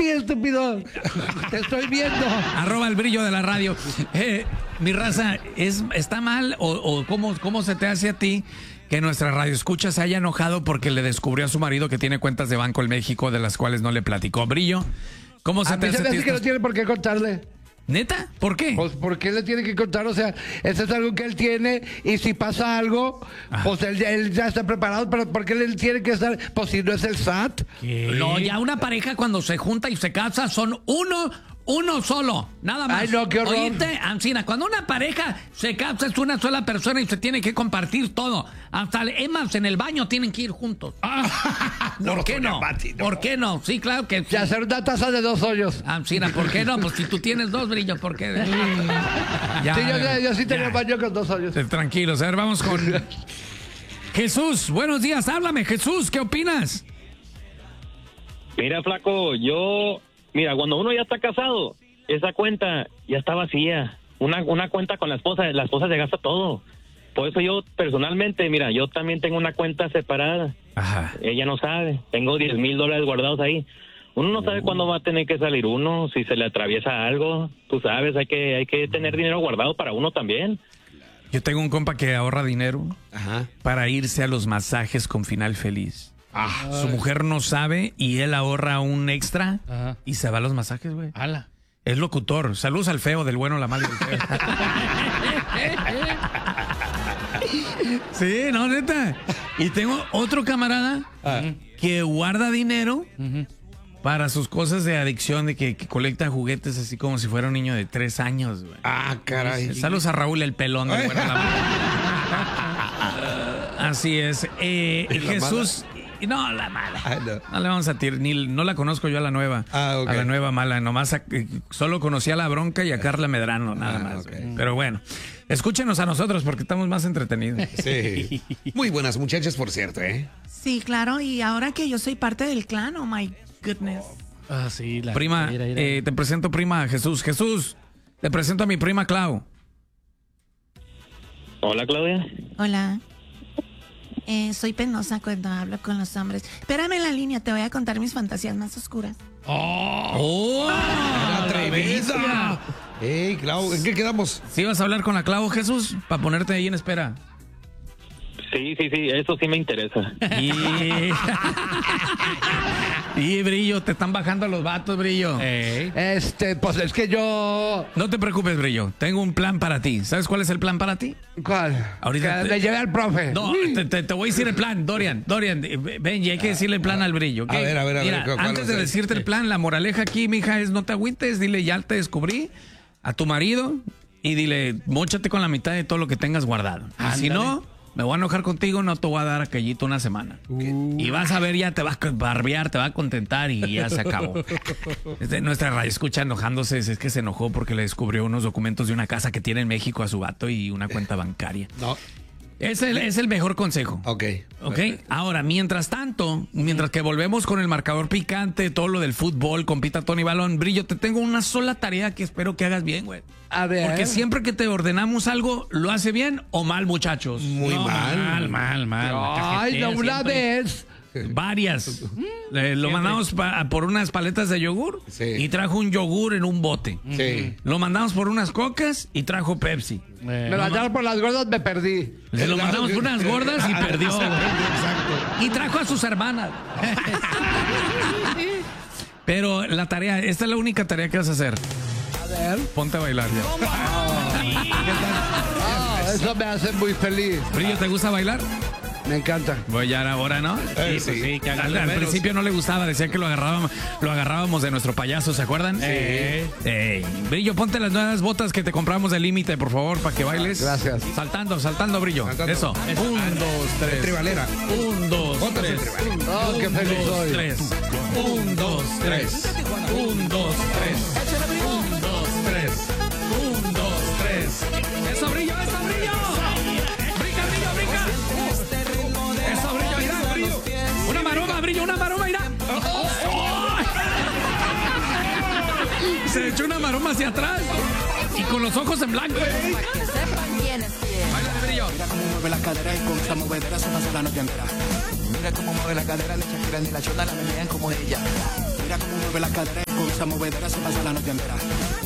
ti, estúpido. Te estoy viendo. @ el brillo de la radio. Mi raza, ¿está mal o cómo se te hace a ti que nuestra radioescucha se haya enojado porque le descubrió a su marido que tiene cuentas de banco en México de las cuales no le platicó? Brillo, ¿cómo se te hace a ti? Que no tiene por qué contarle. ¿Neta? ¿Por qué? Pues, ¿por qué le tiene que contar? O sea, eso es algo que él tiene y si pasa algo, pues él ya está preparado, pero ¿por qué él tiene que estar? Pues si no es el SAT. ¿Qué? No, ya una pareja cuando se junta y se casa son uno solo, nada más. Ay, no, qué horror. Oíste, Ancina, cuando una pareja se casa es una sola persona y se tiene que compartir todo. Hasta Emas en el baño tienen que ir juntos. ¿Por qué no? ¿Por qué no? Sí, claro que sí. Y hacer una taza de 2 hoyos. Ancina, ¿por qué no? Pues si tú tienes 2, Brillo, ¿por qué? Yo sí tenía baño con 2 hoyos. Tranquilos, a ver, vamos con Jesús. Buenos días, háblame, Jesús, ¿qué opinas? Mira, flaco, mira, cuando uno ya está casado, esa cuenta ya está vacía. Una cuenta con la esposa se gasta todo. Por eso yo personalmente, mira, yo también tengo una cuenta separada. Ajá. Ella no sabe, tengo $10,000 guardados ahí. Uno no sabe cuándo va a tener que salir uno, si se le atraviesa algo. Tú sabes, hay que tener dinero guardado para uno también. Yo tengo un compa que ahorra dinero para irse a los masajes con final feliz. Su mujer no sabe y él ahorra un extra y se va a los masajes, güey. ¡Hala! Es locutor. Saludos al feo, del bueno, la mala y el feo. Sí, no, neta. Y tengo otro camarada que guarda dinero para sus cosas de adicción, de que colecta juguetes así como si fuera un niño de 3 años, güey. Caray. Saludos a Raúl el pelón del bueno, la mala. Así es. Jesús... No, la mala. No le vamos a tirar, no la conozco yo a la nueva. Okay. A la nueva mala. Nomás solo conocí a la Bronca y a Carla Medrano, nada más. Okay. Pero bueno, escúchenos a nosotros porque estamos más entretenidos. Sí. Muy buenas muchachas, por cierto, ¿eh? Sí, claro, y ahora que yo soy parte del clan, oh my goodness. Sí, Prima, mira. te presento prima Jesús. Jesús, te presento a mi prima Clau. Hola, Claudia. Hola. Soy penosa cuando hablo con los hombres. Espérame en la línea, te voy a contar mis fantasías más oscuras. ¡Oh! ¡Atrevida! ¡Ey, Clau! ¿En qué quedamos? ¿Sí vas a hablar con la Clau, Jesús? Para ponerte ahí en espera. Sí, eso sí me interesa. Y Brillo, te están bajando los vatos, Brillo. Pues es que yo... No te preocupes, Brillo. Tengo un plan para ti. ¿Sabes cuál es el plan para ti? ¿Cuál? Ahorita que le lleve al profe. No, te voy a decir el plan, Dorian, ven, y hay que decirle el plan al Brillo, ¿ok? A ver, Mira, ¿cuál antes va a de ser? decirte el plan, la moraleja aquí, mija, es no te agüites, dile, ya te descubrí a tu marido y dile, móchate con la mitad de todo lo que tengas guardado. Y si no, me voy a enojar contigo, no te voy a dar aquellito una semana. Y vas a ver, ya te vas a barbear, te va a contentar y ya se acabó. Nuestra radio escucha enojándose, es que se enojó porque le descubrió unos documentos de una casa que tiene en México a su vato y una cuenta bancaria. No. Es el mejor consejo. Ok. Ahora, mientras tanto, mientras que volvemos con el marcador picante, todo lo del fútbol, compita Tony Balón, Brillo, te tengo una sola tarea que espero que hagas bien, güey. A ver. Porque siempre que te ordenamos algo, ¿lo hace bien o mal, muchachos? Muy mal. Mal. Ay, no, una vez. Varias. Lo mandamos por unas paletas de yogur y trajo un yogur en un bote. Sí. Lo mandamos por unas cocas y trajo Pepsi. Me mandaron por las gordas, me perdí. Se lo mandamos por unas gordas y perdió. Exacto. Y trajo a sus hermanas. Pero la tarea, esta es la única tarea que vas a hacer. A ver. Ponte a bailar ya. Eso me hace muy feliz. Brillo, ¿te gusta bailar? Me encanta. Voy ya ahora, ¿no? Sí, que hagan Al principio no le gustaba, decía que lo agarrábamos de nuestro payaso, ¿se acuerdan? Brillo, ponte las nuevas botas que te compramos de límite, por favor, para que bailes. Gracias. Saltando, Brillo. Saltando. Eso. 1, 2, 3. Tribalera. 1, 2, Botas de 3. tribalera. Oh, qué feliz soy. 3. 1, 2, 3. 1, 2, 3. 1, 2, 3. 1, 2, 3. Eso, Brillo. Brinca. Eso, Brillo, mira, Brillo. Una maroma, mira. Se echó una maroma hacia atrás y con los ojos en blanco. Baila de Brillo. Mira cómo mueve la cadera y con esa movedera se pasa la noche entera. Mira cómo mueve la cadera de Shakira, ni la chota la menean como ella. Mira cómo mueve la cadera y con esa movedera se pasa la noche entera.